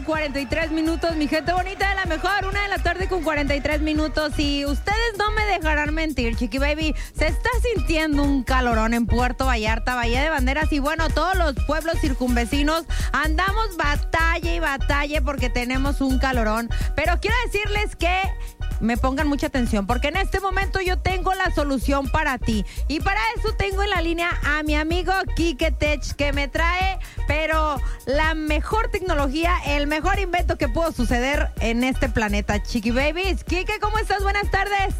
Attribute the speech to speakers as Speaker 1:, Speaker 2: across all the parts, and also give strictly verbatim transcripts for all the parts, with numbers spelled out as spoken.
Speaker 1: con cuarenta y tres minutos, mi gente bonita de la mejor, una de la tarde con cuarenta y tres minutos. Y ustedes no me dejarán mentir, Chiqui Baby, se está sintiendo un calorón en Puerto Vallarta, Bahía de Banderas, y bueno, todos los pueblos circunvecinos andamos batalla y batalla porque tenemos un calorón. Pero quiero decirles que me pongan mucha atención, porque en este momento yo tengo la solución para ti. Y para eso tengo en la línea a mi amigo Quique Tech, que me trae, pero la mejor tecnología, el mejor invento que pudo suceder en este planeta, Chiqui Babies. Quique, ¿cómo estás? Buenas tardes.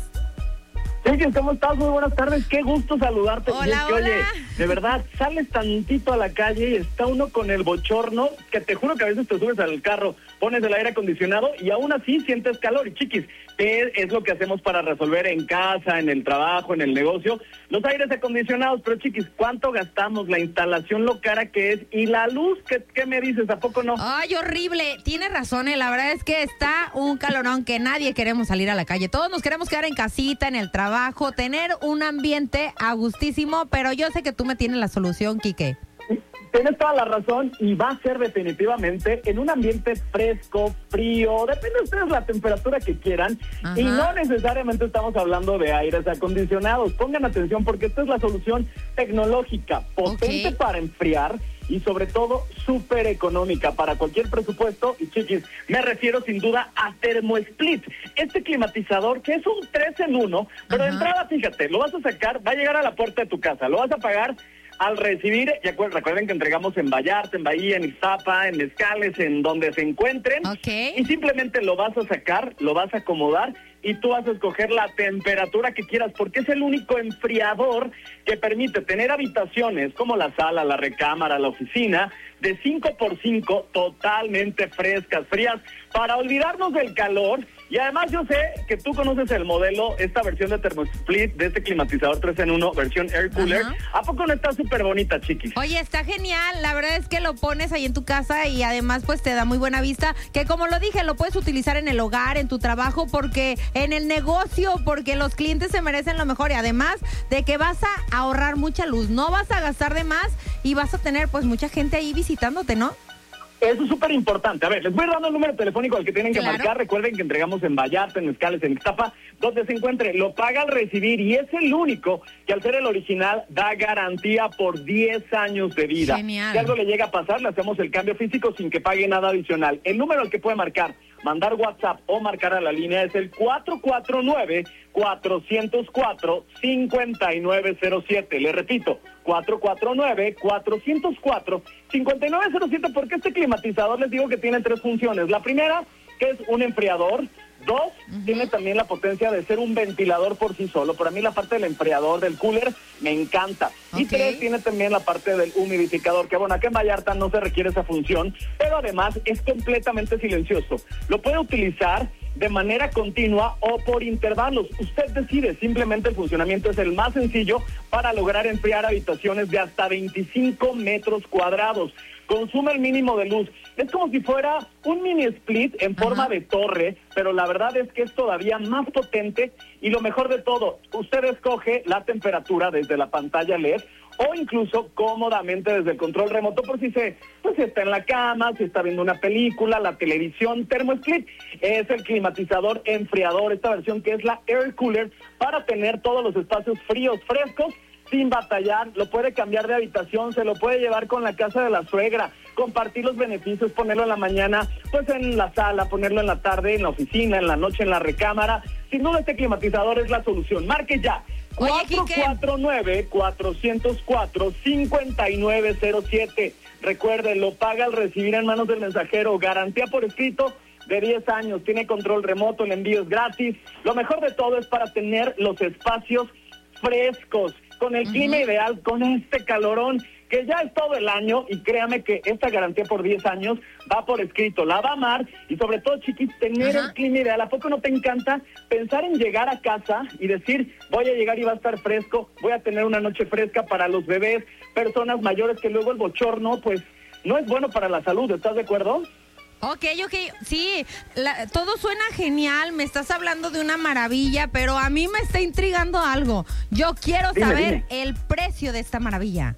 Speaker 2: Chiqui, ¿cómo estás? Muy buenas tardes. Qué gusto saludarte.
Speaker 1: Hola,
Speaker 2: y es que,
Speaker 1: hola.
Speaker 2: oye, de verdad, sales tantito a la calle y está uno con el bochorno, que te juro que a veces te subes al carro, pones el aire acondicionado y aún así sientes calor. Y Chiquis, ¿qué es lo que hacemos para resolver en casa, en el trabajo, en el negocio? Los aires acondicionados. Pero Chiquis, ¿cuánto gastamos? La instalación, lo cara que es, y la luz, ¿qué, qué me dices? ¿A poco no?
Speaker 1: Ay, horrible. Tienes razón, eh. La verdad es que está un calorón que nadie queremos salir a la calle. Todos nos queremos quedar en casita, en el trabajo, tener un ambiente a gustísimo, pero yo sé que tú me tienes la solución, Quique.
Speaker 2: Tienes toda la razón, y va a ser definitivamente en un ambiente fresco, frío, depende de ustedes la temperatura que quieran. Ajá. Y no necesariamente estamos hablando de aires acondicionados. Pongan atención porque esta es la solución tecnológica, potente, okay, para enfriar y sobre todo súper económica para cualquier presupuesto. Y Chiquis, me refiero sin duda a ThermoSplit, este climatizador que es un tres en uno, pero, ajá, de entrada, fíjate, lo vas a sacar, va a llegar a la puerta de tu casa, lo vas a pagar al recibir. Ya recuerden que entregamos en Vallarta, en Bahía, en Ixtapa, en Mezcales, en donde se encuentren.
Speaker 1: Okay.
Speaker 2: Y simplemente lo vas a sacar, lo vas a acomodar y tú vas a escoger la temperatura que quieras, porque es el único enfriador que permite tener habitaciones como la sala, la recámara, la oficina, de cinco por cinco, totalmente frescas, frías, para olvidarnos del calor. Y además yo sé que tú conoces el modelo, esta versión de ThermoSplit, de este climatizador tres en uno, versión Air Cooler. Ajá. ¿A poco no está súper bonita, Chiquis?
Speaker 1: Oye, está genial. La verdad es que lo pones ahí en tu casa y además pues te da muy buena vista. Que como lo dije, lo puedes utilizar en el hogar, en tu trabajo, porque en el negocio, porque los clientes se merecen lo mejor. Y además de que vas a ahorrar mucha luz, no vas a gastar de más y vas a tener pues mucha gente ahí visitándote, ¿no?
Speaker 2: Eso es súper importante. A ver, les voy dando el número telefónico al que tienen que, claro, marcar. Recuerden que entregamos en Vallarta, en Mezcales, en Ixtapa, donde se encuentre. Lo paga al recibir y es el único que, al ser el original, da garantía por diez años de vida.
Speaker 1: Genial.
Speaker 2: Si algo le llega a pasar, le hacemos el cambio físico sin que pague nada adicional. El número al que puede marcar, mandar WhatsApp o marcar a la línea es el cuatro cuatro nueve, cuatro cero cuatro, cinco nueve cero siete. Le repito, cuatro cuatro nueve, cuatro cero cuatro, cinco nueve cero siete, porque este climatizador les digo que tiene tres funciones. La primera, que es un enfriador. Dos, uh-huh, tiene también la potencia de ser un ventilador por sí solo. Para mí la parte del enfriador, del cooler, me encanta. Okay. Y tres, tiene también la parte del humidificador, que bueno, aquí en Vallarta no se requiere esa función, pero además es completamente silencioso. Lo puede utilizar de manera continua o por intervalos. Usted decide, simplemente el funcionamiento es el más sencillo para lograr enfriar habitaciones de hasta veinticinco metros cuadrados. Consume el mínimo de luz. Es como si fuera un mini split en forma, ajá, de torre, pero la verdad es que es todavía más potente y lo mejor de todo, usted escoge la temperatura desde la pantalla L E D o incluso cómodamente desde el control remoto por si se, pues si está en la cama, si está viendo una película, la televisión. ThermoSplit es el climatizador enfriador, esta versión que es la Air Cooler, para tener todos los espacios fríos, frescos, sin batallar. Lo puede cambiar de habitación, se lo puede llevar con la casa de la suegra, compartir los beneficios, ponerlo en la mañana, pues en la sala, ponerlo en la tarde, en la oficina, en la noche, en la recámara. Sin duda este climatizador es la solución. Marque ya. cuatro cuatro nueve, cuatro cero cuatro, cinco nueve cero siete. Recuerde, lo paga al recibir en manos del mensajero. Garantía por escrito de diez años. Tiene control remoto, el envío es gratis. Lo mejor de todo es para tener los espacios frescos, con el, uh-huh, clima ideal, con este calorón que ya es todo el año, y créame que esta garantía por diez años va por escrito, la va a amar, y sobre todo, Chiquis, tener, uh-huh, el clima ideal. ¿A poco no te encanta pensar en llegar a casa y decir, voy a llegar y va a estar fresco, voy a tener una noche fresca para los bebés, personas mayores, que luego el bochorno, pues, no es bueno para la salud? ¿Estás de acuerdo?
Speaker 1: Ok, ok, sí, la, todo suena genial, me estás hablando de una maravilla, pero a mí me está intrigando algo. Yo quiero
Speaker 2: dime,
Speaker 1: saber
Speaker 2: dime.
Speaker 1: el precio de esta maravilla.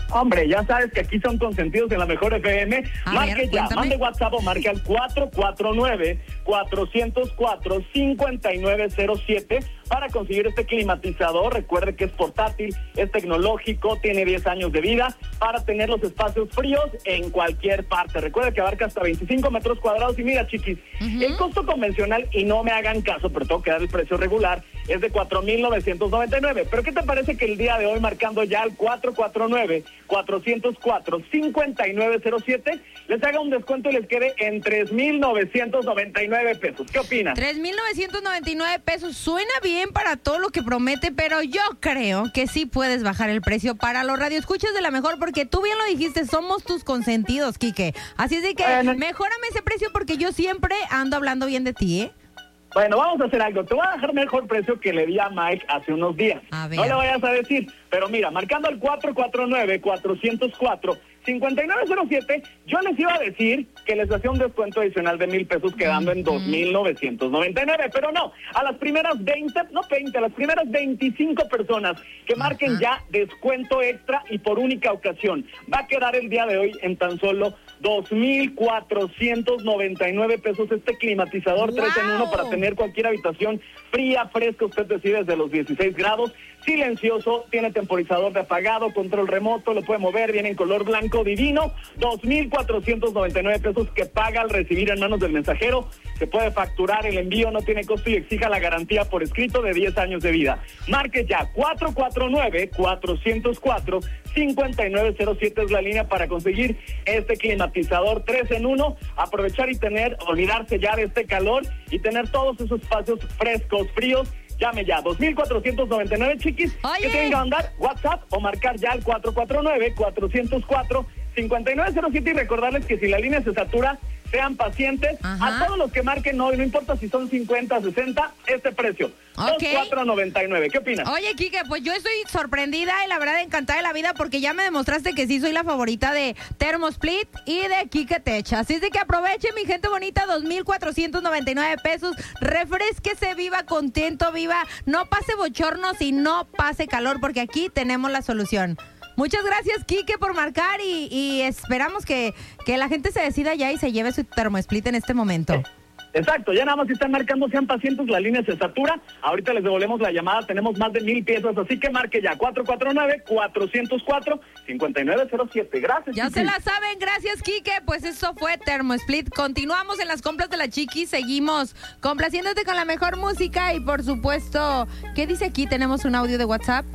Speaker 2: Hombre, ya sabes que aquí son consentidos en la mejor F M.
Speaker 1: A
Speaker 2: Marque
Speaker 1: ver,
Speaker 2: ya,
Speaker 1: cuéntame.
Speaker 2: mande WhatsApp o marque al cuatro cuatro nueve, cuatro cero cuatro, cinco nueve cero siete para conseguir este climatizador. Recuerde que es portátil, es tecnológico, tiene diez años de vida para tener los espacios fríos en cualquier parte. Recuerde que abarca hasta veinticinco metros cuadrados y mira, chiquis, uh-huh. el costo convencional, y no me hagan caso, pero tengo que dar el precio regular, es de cuatro mil novecientos noventa y nueve. Pero ¿qué te parece que el día de hoy, marcando ya al cuatro cuatro nueve, cuatro cero cuatro, cinco nueve cero siete, les haga un descuento y les quede en tres mil novecientos noventa y nueve pesos? ¿Qué opinas?
Speaker 1: tres mil novecientos noventa y nueve pesos, suena bien para todo lo que promete, pero yo creo que sí puedes bajar el precio para los radioescuchas de la mejor, porque tú bien lo dijiste, somos tus consentidos, Quique. Así es de que
Speaker 2: bueno,
Speaker 1: mejórame ese precio porque yo siempre ando hablando bien de ti, ¿eh?
Speaker 2: Bueno, vamos a hacer algo. Te voy a dejar mejor precio que le di a Mike hace unos días.
Speaker 1: A ver.
Speaker 2: No le vayas a decir, pero mira, marcando al cuatro cuatro nueve, cuatro cero cuatro, cinco nueve cero siete, yo les iba a decir que les hacía un descuento adicional de mil pesos quedando en dos mil novecientos noventa y nueve, pero no, a las primeras veinte, no veinte, a las primeras veinticinco personas que marquen uh-huh. ya descuento extra y por única ocasión, va a quedar el día de hoy en tan solo dos mil cuatrocientos noventa y nueve pesos este climatizador
Speaker 1: wow.
Speaker 2: tres en uno para tener cualquier habitación fría, fresca, usted decide desde los dieciséis grados, silencioso, tiene temporizador de apagado, control remoto, lo puede mover, viene en color blanco divino, dos mil cuatrocientos noventa y nueve pesos que paga al recibir en manos del mensajero, se puede facturar el envío, no tiene costo y exija la garantía por escrito de diez años de vida. Marque ya, cuatro cuatro nueve, cuatro cero cuatro, cinco nueve cero siete es la línea para conseguir este climatizador tres en uno, aprovechar y tener, olvidarse ya de este calor y tener todos esos espacios frescos, fríos. Llame ya, dos mil cuatrocientos noventa y nueve, chiquis. Oye. Que tienen que mandar WhatsApp o marcar ya al cuatro cuatro nueve, cuatro cero cuatro, cinco nueve cero siete y recordarles que si la línea se satura, sean pacientes. Ajá. A todos los que marquen hoy, no importa si son cincuenta, sesenta, este precio. Okay. dos cuatro noventa y nueve. ¿Qué opinas?
Speaker 1: Oye, Quique, pues yo estoy sorprendida y la verdad encantada de la vida porque ya me demostraste que sí soy la favorita de Thermosplit y de Quique Tech. Así es de que aproveche, mi gente bonita, dos mil cuatrocientos noventa y nueve pesos. Refresquese, viva contento, viva. No pase bochornos y no pase calor porque aquí tenemos la solución. Muchas gracias, Quique, por marcar y, y esperamos que, que la gente se decida ya y se lleve su Thermosplit en este momento.
Speaker 2: Eh, exacto, ya nada más si están marcando, sean pacientes, la línea se satura. Ahorita les devolvemos la llamada, tenemos más de mil piezas, así que marque ya, cuatro cuatro nueve, cuatro cero cuatro, cinco nueve cero siete. Gracias,
Speaker 1: ya
Speaker 2: Chiqui.
Speaker 1: Se la saben, gracias, Quique. Pues eso fue Thermosplit. Continuamos en las compras de la Chiqui, seguimos complaciéndote con la mejor música y por supuesto, ¿qué dice aquí? Tenemos un audio de WhatsApp.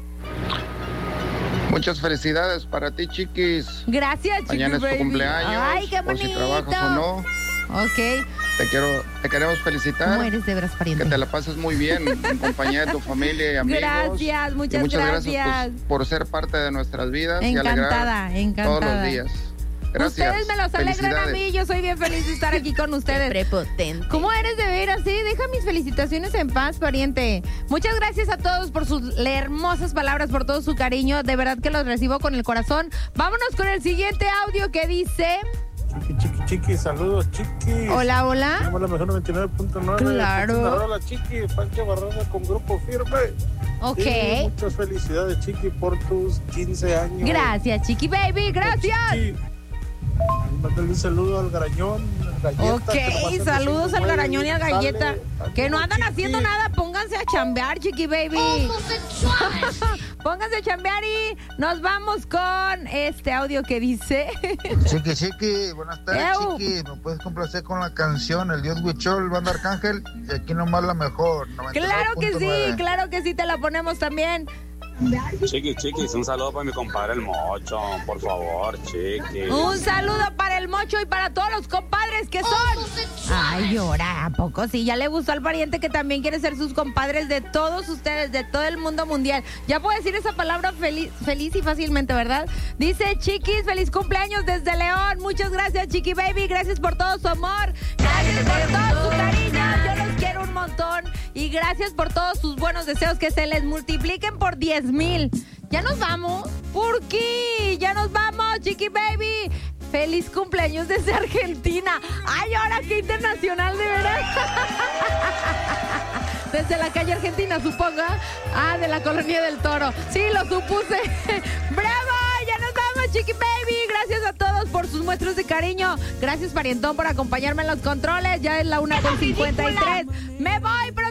Speaker 3: Muchas felicidades para ti, Chiquis.
Speaker 1: Gracias, Chiqui.
Speaker 3: Mañana es tu
Speaker 1: baby.
Speaker 3: cumpleaños.
Speaker 1: Ay, qué bonito.
Speaker 3: O si trabajas o no.
Speaker 1: Ok.
Speaker 3: Te quiero, te queremos felicitar.
Speaker 1: ¿Cómo eres de veras, pariente?
Speaker 3: Que te la pases muy bien en compañía de tu familia y amigos.
Speaker 1: Gracias, muchas,
Speaker 3: y muchas
Speaker 1: gracias.
Speaker 3: gracias pues, por ser parte de nuestras vidas
Speaker 1: encantada,
Speaker 3: y alegrar
Speaker 1: encantada.
Speaker 3: todos los días. Gracias.
Speaker 1: Ustedes me los alegran a mí, yo soy bien feliz de estar aquí con ustedes.
Speaker 4: Prepotente.
Speaker 1: ¿Cómo eres de veras? Sí, deja mis felicitaciones en paz, pariente. Muchas gracias a todos por sus hermosas palabras, por todo su cariño. De verdad que los recibo con el corazón. Vámonos con el siguiente audio que dice...
Speaker 5: Chiqui, chiqui, chiqui, saludos, chiqui.
Speaker 1: Hola, hola.
Speaker 5: Somos la mejor noventa y nueve punto nueve.
Speaker 1: Claro.
Speaker 5: Hola, chiqui, Pancho Barraza con Grupo Firme.
Speaker 1: Ok.
Speaker 5: Y muchas felicidades, chiqui, por tus quince años.
Speaker 1: Gracias, chiqui baby, gracias.
Speaker 5: Chiqui. Mándale un saludo al Garañón, al Galleta.
Speaker 1: Ok, saludos al Garañón y al Galleta.
Speaker 5: Dale,
Speaker 1: que no andan
Speaker 5: chiqui.
Speaker 1: haciendo nada, pónganse a chambear, chiqui baby. Pónganse a chambear y nos vamos con este audio que dice...
Speaker 6: Chiqui, chiqui, buenas tardes,
Speaker 1: Ew.
Speaker 6: chiqui. ¿Me puedes complacer con la canción El Dios Huichol, Banda Arcángel? Y aquí nomás la mejor, noventa y nueve
Speaker 1: Claro que
Speaker 6: punto
Speaker 1: sí,
Speaker 6: nueve.
Speaker 1: claro que sí, te la ponemos también.
Speaker 7: Chiqui, chiquis, un saludo para mi compadre el Mocho, por favor, chiqui.
Speaker 1: Un saludo para el Mocho y para todos los compadres que son. Ay, llora, ¿a poco sí? Ya le gustó al pariente que también quiere ser sus compadres de todos ustedes, de todo el mundo mundial. Ya puedo decir esa palabra feliz, feliz y fácilmente, ¿verdad? Dice, chiquis, feliz cumpleaños desde León. Muchas gracias, Chiqui Baby. Gracias por todo su amor. Gracias por todo su cariño. Yo los quiero un montón. Y gracias por todos sus buenos deseos que se les multipliquen por diez mil. ¿Ya nos vamos? ¿Por qué? Ya nos vamos, Chiqui Baby. Feliz cumpleaños desde Argentina. Ay, ahora qué internacional, de verdad. Desde la calle Argentina, suponga. Ah, de la colonia del Toro. Sí, lo supuse. ¡Bravo! Ya nos Chiqui Baby. Gracias a todos por sus muestras de cariño. Gracias, Parientón, por acompañarme en los controles. Ya es la una con cincuenta y tres. Me voy, pero